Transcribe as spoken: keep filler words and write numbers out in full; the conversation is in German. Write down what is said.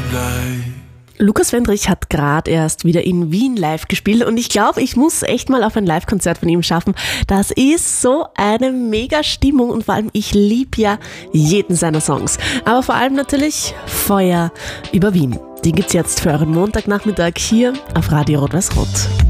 Lukas Wendrich hat gerade erst wieder in Wien live gespielt und ich glaube, ich muss echt mal auf ein Live-Konzert von ihm schaffen. Das ist so eine mega Stimmung und vor allem, ich liebe ja jeden seiner Songs. Aber vor allem natürlich Feuer über Wien. Die gibt's jetzt für euren Montagnachmittag hier auf Radio Rot-Weiß Rot.